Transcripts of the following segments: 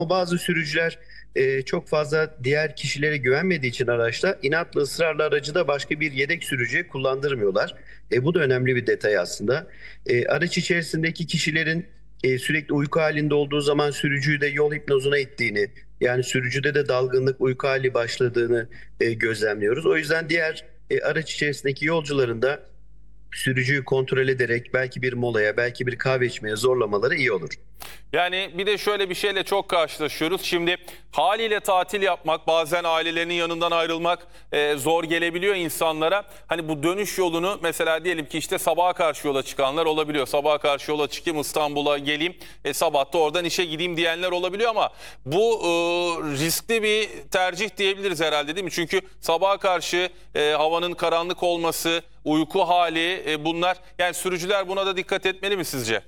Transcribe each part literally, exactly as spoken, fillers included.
bazı sürücüler e, çok fazla diğer kişilere güvenmediği için araçta inatla ısrarla aracı da başka bir yedek sürücüye kullandırmıyorlar. E, bu da önemli bir detay aslında. E, araç içerisindeki kişilerin e, sürekli uyku halinde olduğu zaman sürücüyü de yol hipnozuna ittiğini, yani sürücüde de dalgınlık, uyku hali başladığını e, gözlemliyoruz. O yüzden diğer e, araç içerisindeki yolcuların da sürücüyü kontrol ederek belki bir molaya, belki bir kahve içmeye zorlamaları iyi olur. Yani bir de şöyle bir şeyle çok karşılaşıyoruz. Şimdi haliyle tatil yapmak, bazen ailelerinin yanından ayrılmak e, zor gelebiliyor insanlara. Hani bu dönüş yolunu mesela diyelim ki işte sabaha karşı yola çıkanlar olabiliyor. Sabaha karşı yola çıkayım, İstanbul'a geleyim, e, sabah da oradan işe gideyim diyenler olabiliyor ama bu e, riskli bir tercih diyebiliriz herhalde, değil mi? Çünkü sabaha karşı e, havanın karanlık olması, uyku hali, e, bunlar, yani sürücüler buna da dikkat etmeli mi sizce?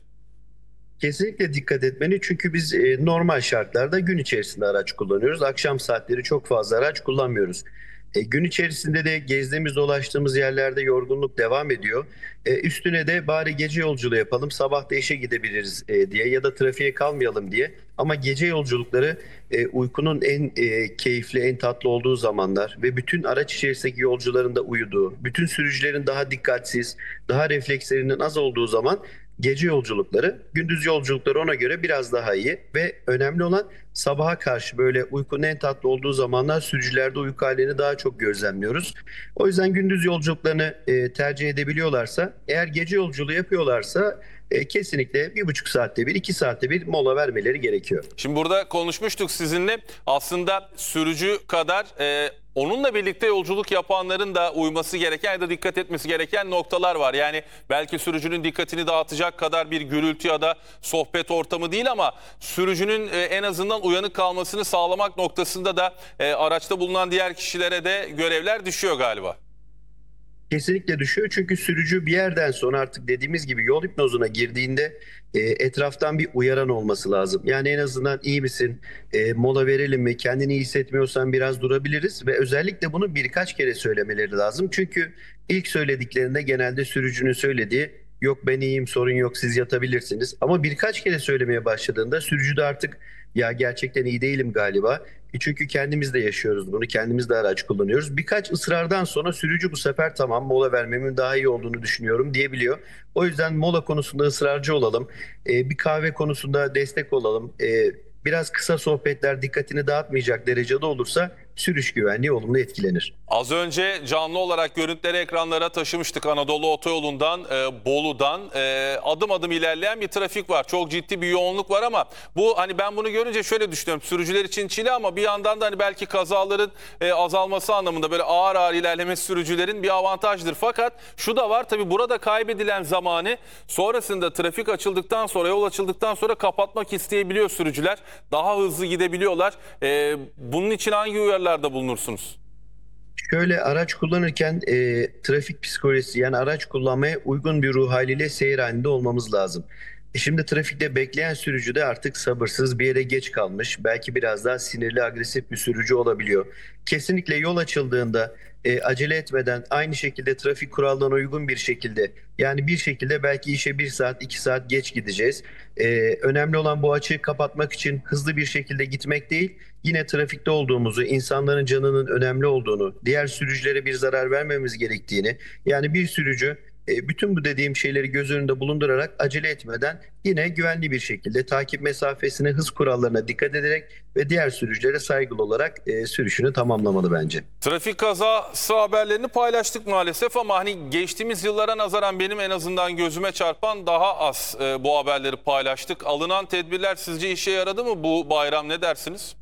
Kesinlikle dikkat etmeli çünkü biz e, normal şartlarda gün içerisinde araç kullanıyoruz. Akşam saatleri çok fazla araç kullanmıyoruz. E, gün içerisinde de gezdiğimiz dolaştığımız yerlerde yorgunluk devam ediyor. E, üstüne de bari gece yolculuğu yapalım, sabah da işe gidebiliriz e, diye ya da trafiğe kalmayalım diye. Ama gece yolculukları e, uykunun en e, keyifli, en tatlı olduğu zamanlar ve bütün araç içerisindeki yolcuların da uyuduğu, bütün sürücülerin daha dikkatsiz, daha reflekslerinin az olduğu zaman gece yolculukları, gündüz yolculukları ona göre biraz daha iyi ve önemli olan sabaha karşı böyle uykunun en tatlı olduğu zamanlar sürücülerde uyku halini daha çok gözlemliyoruz. O yüzden gündüz yolculuklarını e, tercih edebiliyorlarsa, eğer gece yolculuğu yapıyorlarsa e, kesinlikle bir buçuk saatte bir, iki saatte bir mola vermeleri gerekiyor. Şimdi burada konuşmuştuk sizinle. Aslında sürücü kadar e, onunla birlikte yolculuk yapanların da uyması gereken ya da dikkat etmesi gereken noktalar var. Yani belki sürücünün dikkatini dağıtacak kadar bir gürültü ya da sohbet ortamı değil ama sürücünün e, en azından uyanık kalmasını sağlamak noktasında da e, araçta bulunan diğer kişilere de görevler düşüyor galiba. Kesinlikle düşüyor çünkü sürücü bir yerden sonra artık dediğimiz gibi yol hipnozuna girdiğinde e, etraftan bir uyaran olması lazım. Yani en azından iyi misin, E, mola verelim mi, kendini iyi hissetmiyorsan biraz durabiliriz ve özellikle bunu birkaç kere söylemeleri lazım. Çünkü ilk söylediklerinde genelde sürücünün söylediği yok ben iyiyim, sorun yok, siz yatabilirsiniz. Ama birkaç kere söylemeye başladığında sürücü de artık ya gerçekten iyi değilim galiba. E Çünkü kendimiz de yaşıyoruz bunu, kendimiz de araç kullanıyoruz. Birkaç ısrardan sonra sürücü bu sefer tamam mola vermemin daha iyi olduğunu düşünüyorum diyebiliyor. O yüzden mola konusunda ısrarcı olalım. E, bir kahve konusunda destek olalım. E, biraz kısa sohbetler dikkatini dağıtmayacak derecede olursa sürüş güvenliği olumlu etkilenir. Az önce canlı olarak görüntüleri ekranlara taşımıştık. Anadolu Otoyolu'ndan, e, Bolu'dan e, adım adım ilerleyen bir trafik var. Çok ciddi bir yoğunluk var ama bu, hani ben bunu görünce şöyle düşünüyorum. Sürücüler için çile ama bir yandan da hani belki kazaların e, azalması anlamında böyle ağır ağır ilerlemesi sürücülerin bir avantajdır. Fakat şu da var tabii, burada kaybedilen zamanı sonrasında trafik açıldıktan sonra, yol açıldıktan sonra kapatmak isteyebiliyor sürücüler. Daha hızlı gidebiliyorlar. E, bunun için hangi uyarılarda bulunursunuz? Şöyle araç kullanırken e, trafik psikolojisi yani araç kullanmaya uygun bir ruh haliyle seyir halinde olmamız lazım. E şimdi trafikte bekleyen sürücü de artık sabırsız, bir yere geç kalmış, belki biraz daha sinirli, agresif bir sürücü olabiliyor. Kesinlikle yol açıldığında e, acele etmeden aynı şekilde trafik kurallarına uygun bir şekilde, yani bir şekilde belki işe bir saat iki saat geç gideceğiz. E, önemli olan bu açığı kapatmak için hızlı bir şekilde gitmek değil, yine trafikte olduğumuzu, insanların canının önemli olduğunu, diğer sürücülere bir zarar vermemiz gerektiğini, yani bir sürücü e, bütün bu dediğim şeyleri göz önünde bulundurarak acele etmeden yine güvenli bir şekilde takip mesafesine, hız kurallarına dikkat ederek ve diğer sürücülere saygılı olarak e, sürüşünü tamamlamalı bence. Trafik kazası haberlerini paylaştık maalesef ama hani geçtiğimiz yıllara nazaran benim en azından gözüme çarpan daha az e, bu haberleri paylaştık. Alınan tedbirler sizce işe yaradı mı bu bayram, ne dersiniz?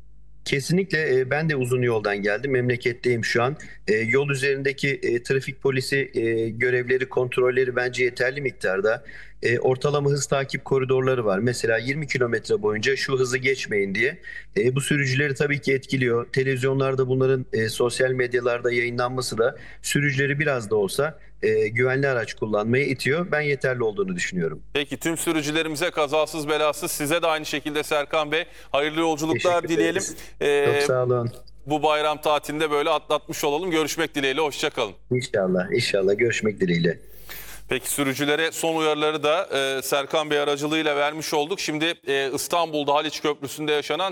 Kesinlikle e, ben de uzun yoldan geldim. Memleketteyim şu an. E, yol üzerindeki e, trafik polisi e, görevleri, kontrolleri bence yeterli miktarda. E, ortalama hız takip koridorları var. Mesela yirmi kilometre boyunca şu hızı geçmeyin diye. E, bu sürücüleri tabii ki etkiliyor. Televizyonlarda bunların e, sosyal medyalarda yayınlanması da sürücüleri biraz da olsa e, güvenli araç kullanmaya itiyor. Ben yeterli olduğunu düşünüyorum. Peki tüm sürücülerimize kazasız belasız, size de aynı şekilde Serkan Bey hayırlı yolculuklar Teşekkür dileyelim. ederiz. Çok Ee, sağ olun. bu bayram tatilinde böyle atlatmış olalım. Görüşmek dileğiyle, hoşça kalın. İnşallah, inşallah görüşmek dileğiyle. Peki sürücülere son uyarıları da e, Serkan Bey aracılığıyla vermiş olduk. Şimdi e, İstanbul'da Haliç Köprüsü'nde yaşanan